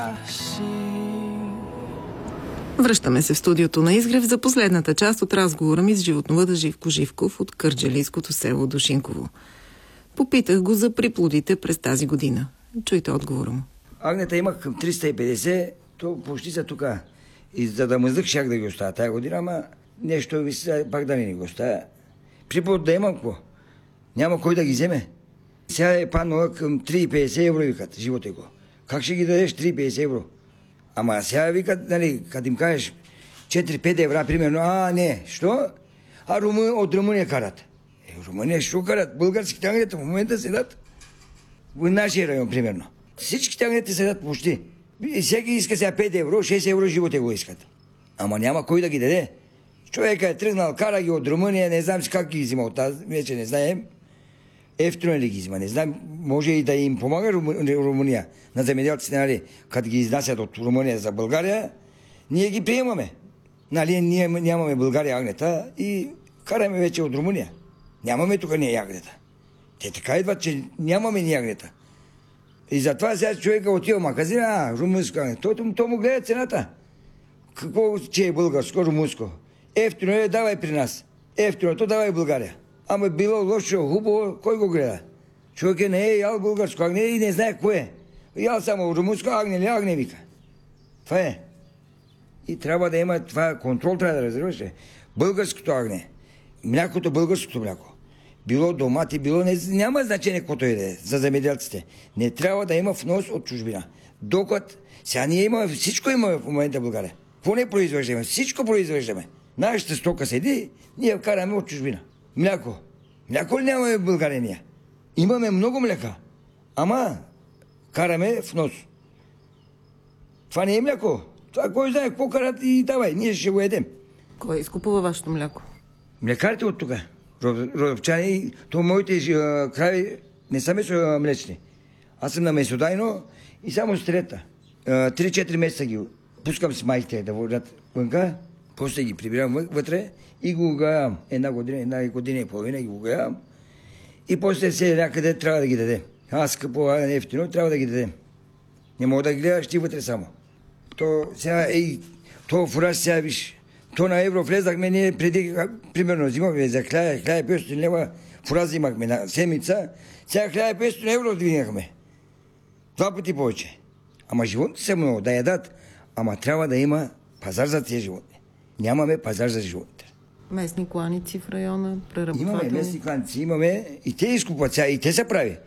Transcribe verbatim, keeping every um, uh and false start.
Връщаме се в студиото на Изгрев за последната част от разговора ми с животновъда Живко Живков от кърджалийското село Душинково. Попитах го за приплодите през тази година. Чуйте отговора му. Агнета имах към триста и петдесет, то почти са тук. И за да мъздък щях да ги оставя тази година, ама нещо ви се пак да не го оставя. Приплод да имам какво? Няма кой да ги вземе. Сега е панова към три и петдесет евро викат, животе го. Как ще ги дадеш три и петдесет евро? Ама сега викат, нали, като им кажеш четири-пет евра, примерно, а, не, що? А Румъ... от Румъния карат. Е, Румъния що карат? Българските агнета в момента седат в нашия район, примерно. Всичките агнета седат почти. И всеки иска сега пет евро, шест евро животе го искат. Ама няма кой да ги даде. Човека е тръгнал, кара ги от Румъния, не знам как ги взима от тази, вече не знаем. Ефтино ли ги взима, не знам, може и да им помага Румъния на земеделците, нали, като ги изнасят от Румъния за България, ние ги приемаме. Нали, ние нямаме България агнета и караме вече от Румъния. Нямаме тук ние агнета. Те така идват, че нямаме ние агнета. И затова сега човека отива в магазина, а, румънско агнета. То, то му гледа цената. Какво, че е българско, румънско? Ефтино е, давай при нас. Ефтиното давай в България. Ама било лошо, хубаво, кой го гледа? Човек не е ял българско агне и не знае кое е. Ял само румънско агне или агне вика. Това е. И трябва да има това контрол, трябва да разбираш. Българското агне, млякото, българското мляко, било домати, било не, няма значение каквото и да е за земеделците. Не трябва да има внос от чужбина. Докато сега ние имаме, всичко имаме в момента в България. Какво не произвеждаме? Всичко произвеждаме. Нашата стока седи, ние караме от чужбина. Мляко. Мляко ли нямаме в България ние? Имаме много мляка. Ама караме в нос. Това не е мляко. Това кой знае какво карат и давай, ние ще го едем. Кой изкупува вашето мляко? Млекарите от тук. Родопчани, то моите а, крави не са месо млечни. Аз съм на месодайно и само с трета. три-четири месеца ги пускам с майките да водят вънка, после ги прибирам вътре и го угаявам. Една година, една година и половина ги угаявам. И после се някъде трябва да ги даде. Аз скъпо, ефтино, трябва да ги дадем. Не мога да ги гледаш ти вътре само. То сега, ей, то фураж сега, виж, то на евро влезахме, ние преди, примерно, взимахме за хляба, хляба петстотин лева, фураж взимахме на седмица, сега хляба петстотин евро вдигнахме. Два пъти повече. Ама животните са много, да ядат, ама трябва да има пазар за тези животни. Нямаме пазар за животните. Местни кланици в района, преработватели? Имаме местни кланици, имаме и те изкупват сега, и те са прави.